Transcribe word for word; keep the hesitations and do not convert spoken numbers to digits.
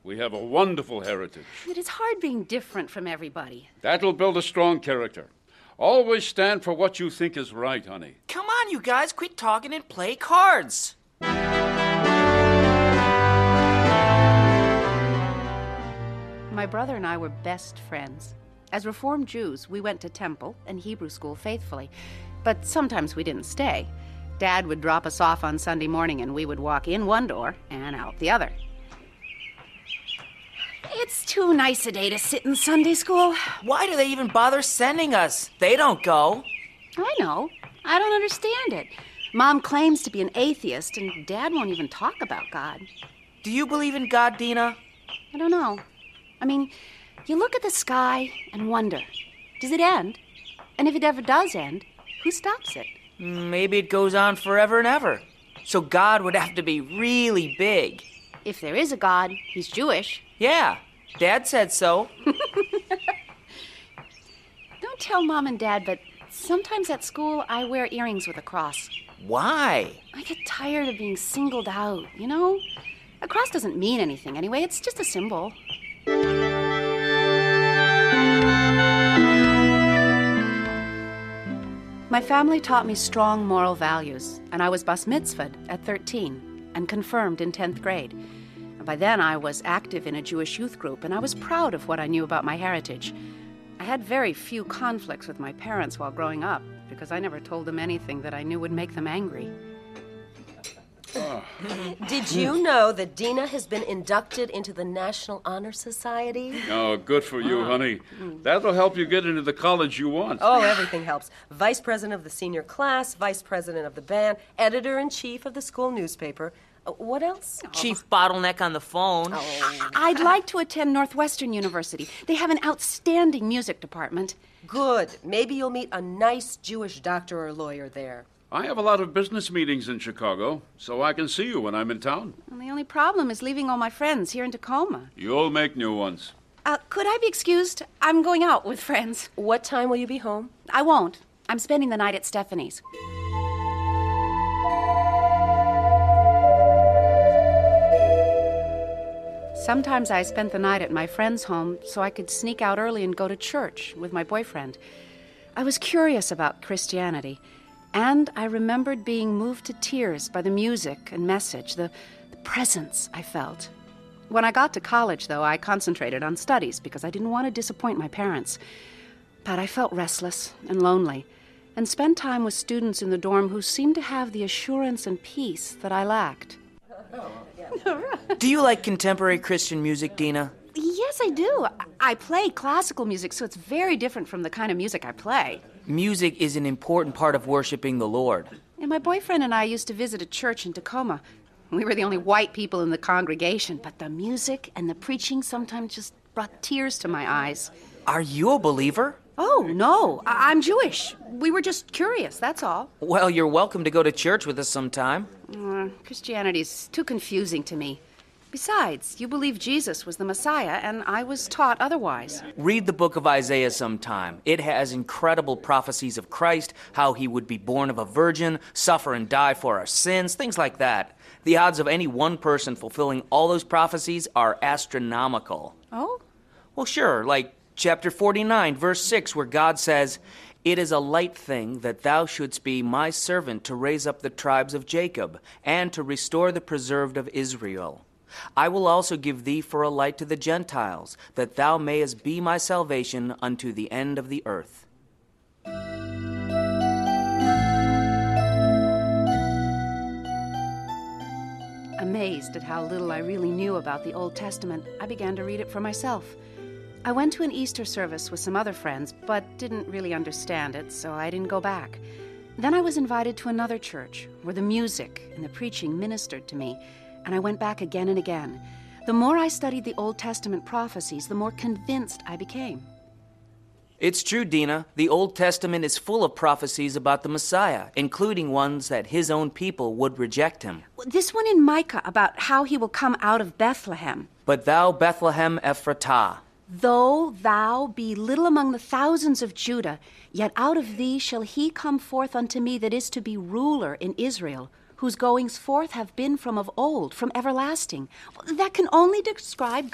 We have a wonderful heritage. It is hard being different from everybody. That'll build a strong character. Always stand for what you think is right, honey. Come on, you guys, quit talking and play cards. My brother and I were best friends. As Reformed Jews, we went to temple and Hebrew school faithfully, but sometimes we didn't stay. Dad would drop us off on Sunday morning and we would walk in one door and out the other. It's too nice a day to sit in Sunday school. Why do they even bother sending us? They don't go. I know. I don't understand it. Mom claims to be an atheist, and Dad won't even talk about God. Do you believe in God, Dina? I don't know. I mean, you look at the sky and wonder, does it end? And if it ever does end, who stops it? Maybe it goes on forever and ever. So God would have to be really big. If there is a God, he's Jewish. Yeah, Dad said so. Don't tell Mom and Dad, but sometimes at school I wear earrings with a cross. Why? I get tired of being singled out, you know? A cross doesn't mean anything anyway, it's just a symbol. My family taught me strong moral values, and I was bas mitzvahed at thirteen and confirmed in tenth grade. By then, I was active in a Jewish youth group, and I was proud of what I knew about my heritage. I had very few conflicts with my parents while growing up, because I never told them anything that I knew would make them angry. Oh. Did you know that Dina has been inducted into the National Honor Society? Oh, good for you, honey. That'll help you get into the college you want. Oh, everything helps. Vice president of the senior class, vice president of the band, editor-in-chief of the school newspaper. Uh, what else? Chief bottleneck on the phone. Oh. I'd like to attend Northwestern University. They have an outstanding music department. Good. Maybe you'll meet a nice Jewish doctor or lawyer there. I have a lot of business meetings in Chicago, so I can see you when I'm in town. And the only problem is leaving all my friends here in Tacoma. You'll make new ones. Uh, could I be excused? I'm going out with friends. What time will you be home? I won't. I'm spending the night at Stephanie's. Sometimes I spent the night at my friend's home so I could sneak out early and go to church with my boyfriend. I was curious about Christianity, and I remembered being moved to tears by the music and message, the, the presence I felt. When I got to college, though, I concentrated on studies because I didn't want to disappoint my parents. But I felt restless and lonely, and spent time with students in the dorm who seemed to have the assurance and peace that I lacked. Do you like contemporary Christian music, Dina? Yes, I do. I play classical music, so it's very different from the kind of music I play. Music is an important part of worshiping the Lord. And my boyfriend and I used to visit a church in Tacoma. We were the only white people in the congregation, but the music and the preaching sometimes just brought tears to my eyes. Are you a believer? Oh, no. I- I'm Jewish. We were just curious, that's all. Well, you're welcome to go to church with us sometime. Uh, Christianity's too confusing to me. Besides, you believe Jesus was the Messiah, and I was taught otherwise. Read the book of Isaiah sometime. It has incredible prophecies of Christ, how he would be born of a virgin, suffer and die for our sins, things like that. The odds of any one person fulfilling all those prophecies are astronomical. Oh? Well, sure, like chapter forty-nine, verse six, where God says, "It is a light thing that thou shouldst be my servant to raise up the tribes of Jacob, and to restore the preserved of Israel. I will also give thee for a light to the Gentiles, that thou mayest be my salvation unto the end of the earth." Amazed at how little I really knew about the Old Testament, I began to read it for myself. I went to an Easter service with some other friends, but didn't really understand it, so I didn't go back. Then I was invited to another church, where the music and the preaching ministered to me, and I went back again and again. The more I studied the Old Testament prophecies, the more convinced I became. It's true, Dina. The Old Testament is full of prophecies about the Messiah, including ones that his own people would reject him. This one in Micah about how he will come out of Bethlehem. But thou, Bethlehem Ephratah, Though thou be little among the thousands of Judah, yet out of thee shall he come forth unto me that is to be ruler in Israel, whose goings forth have been from of old, from everlasting. That can only describe